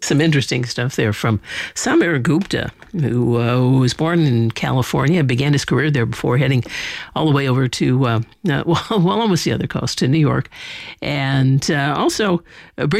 some interesting stuff there from Samir Gupta, who was born in California, began his career there before heading all the way over to, almost the other coast, to New York. And also bring